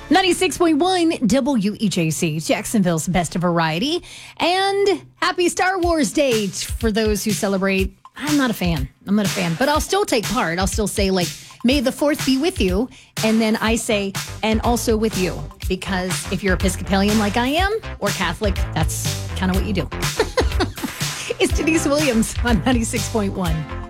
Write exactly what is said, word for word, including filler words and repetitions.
ninety-six point one W E J C, Jacksonville's best variety. And happy Star Wars Day for those who celebrate. I'm not a fan. I'm not a fan, but I'll still take part. I'll still say, like, may the fourth be with you. And then I say, and also with you. Because if you're Episcopalian like I am, or Catholic, that's kind of what you do. It's Denise Williams on ninety-six point one.